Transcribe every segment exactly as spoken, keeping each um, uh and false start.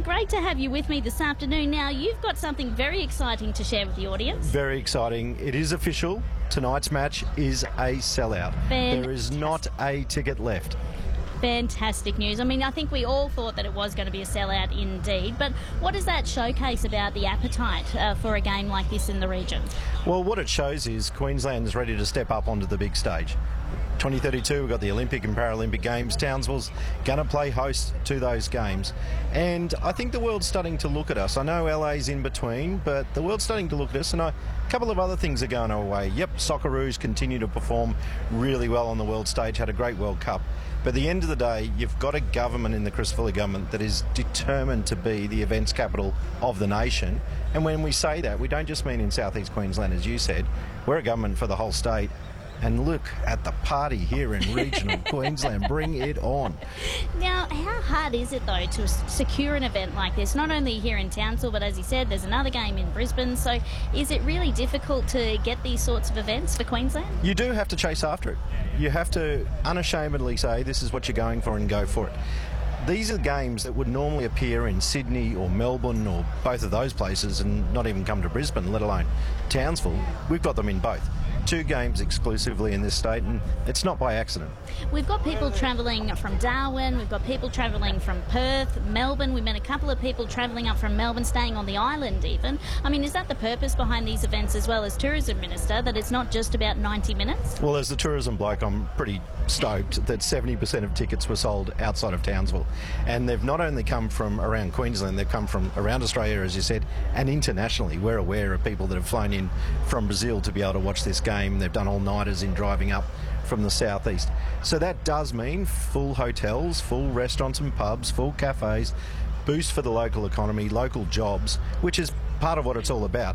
great to have you with me this afternoon. Now, you've got something very exciting to share with the audience. Very exciting. It is official. Tonight's match is a sellout. Fantastic. There is not a ticket left. Fantastic news. I mean, I think we all thought that it was going to be a sellout indeed, but what does that showcase about the appetite uh, for a game like this in the region? Well, what it shows is Queensland is ready to step up onto the big stage. twenty thirty-two, we've got the Olympic and Paralympic Games. Townsville's going to play host to those games. And I think the world's starting to look at us. I know L A's in between, but the world's starting to look at us, and I, a couple of other things are going our way. Yep, Socceroos continue to perform really well on the world stage, had a great World Cup. But at the end of the day, you've got a government in the Chris Fuller government that is determined to be the events capital of the nation. And when we say that, we don't just mean in southeast Queensland, as you said. We're a government for the whole state. And look at the party here in regional Queensland. Bring it on. Now, how hard is it, though, to secure an event like this? Not only here in Townsville, but as you said, there's another game in Brisbane. So is it really difficult to get these sorts of events for Queensland? You do have to chase after it. You have to unashamedly say this is what you're going for and go for it. These are games that would normally appear in Sydney or Melbourne or both of those places and not even come to Brisbane, let alone Townsville. We've got them in both. Two games exclusively in this state, and it's not by accident. We've got people travelling from Darwin, we've got people travelling from Perth, Melbourne. We've met a couple of people travelling up from Melbourne, staying on the island even. I mean, is that the purpose behind these events as well as Tourism Minister, that it's not just about ninety minutes? Well, as the tourism bloke, I'm pretty stoked that seventy percent of tickets were sold outside of Townsville. And they've not only come from around Queensland, they've come from around Australia, as you said, and internationally. We're aware of people that have flown in from Brazil to be able to watch this game. They've done all-nighters in driving up from the southeast. So that does mean full hotels, full restaurants and pubs, full cafes, boost for the local economy, local jobs, which is part of what it's all about.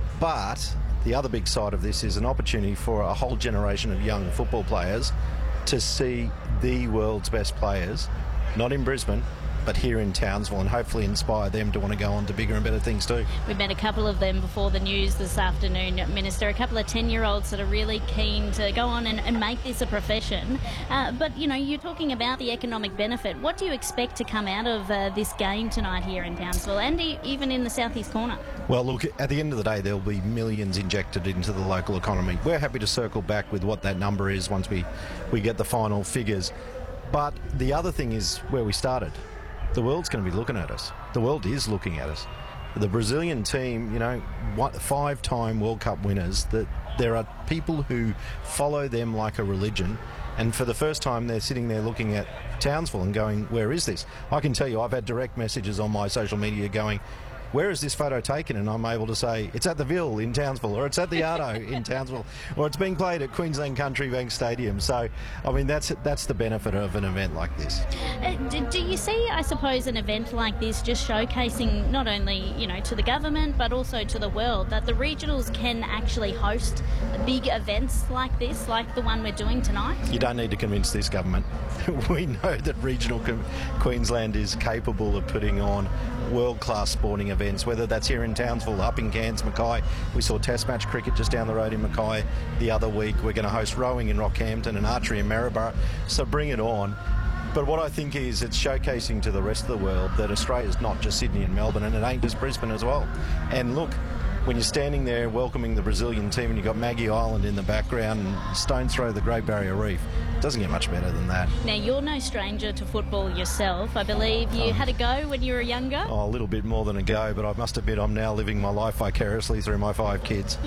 But the other big side of this is an opportunity for a whole generation of young football players to see the world's best players, not in Brisbane, but here in Townsville, and hopefully inspire them to want to go on to bigger and better things too. We've met a couple of them before the news this afternoon, Minister, a couple of ten-year-olds that are really keen to go on and, and make this a profession. Uh, but, you know, you're talking about the economic benefit. What do you expect to come out of uh, this game tonight here in Townsville and e- even in the southeast corner? Well, look, at the end of the day, there'll be millions injected into the local economy. We're happy to circle back with what that number is once we, we get the final figures. But the other thing is where we started. The world's going to be looking at us. The world is looking at us. The Brazilian team, you know, five-time World Cup winners, that there are people who follow them like a religion, and for the first time they're sitting there looking at Townsville and going, where is this? I can tell you I've had direct messages on my social media going, where is this photo taken? And I'm able to say, it's at the Ville in Townsville, or it's at the Ardo in Townsville, or it's being played at Queensland Country Bank Stadium. So, I mean, that's that's the benefit of an event like this. Uh, do, do you see, I suppose, an event like this just showcasing not only, you know, to the government, but also to the world, that the regionals can actually host big events like this, like the one we're doing tonight? You don't need to convince this government. We know that regional Queensland is capable of putting on world-class sporting events, whether that's here in Townsville, up in Cairns, Mackay. We saw test match cricket just down the road in Mackay the other week. We're going to host rowing in Rockhampton and archery in Maryborough. So bring it on. But what I think is it's showcasing to the rest of the world that Australia's not just Sydney and Melbourne, and it ain't just Brisbane as well. And look, when you're standing there welcoming the Brazilian team and you've got Maggie Island in the background and stone's throw the Great Barrier Reef, it doesn't get much better than that. Now, you're no stranger to football yourself. I believe you um, had a go when you were younger. Oh, a little bit more than a go, but I must admit I'm now living my life vicariously through my five kids.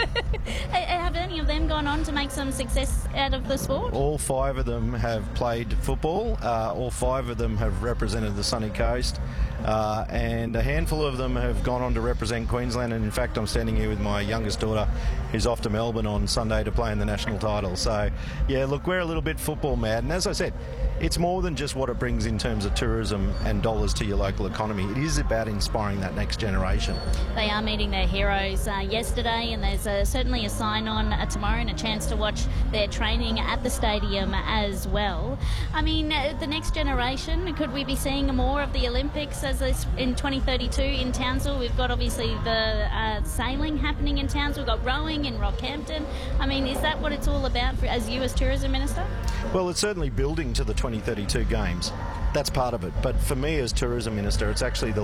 Have any of them gone on to make some success out of the sport? All five of them have played football. Uh, all five of them have represented the sunny coast. Uh, and a handful of them have gone on to represent Queensland, and in fact I'm standing here with my youngest daughter who's off to Melbourne on Sunday to play in the national title. So yeah, look, we're a little bit football mad, and as I said, it's more than just what it brings in terms of tourism and dollars to your local economy. It is about inspiring that next generation. They are meeting their heroes uh, yesterday, and there's uh, certainly a sign-on uh, tomorrow and a chance to watch their training at the stadium as well. I mean, uh, the next generation, could we be seeing more of the Olympics as this in twenty thirty-two in Townsville? We've got obviously the uh, sailing happening in Townsville, we've got rowing in Rockhampton. I mean, is that what it's all about for, as you as Tourism Minister? Well, it's certainly building to the twenty thirty-two Games. That's part of it. But for me as Tourism Minister, it's actually the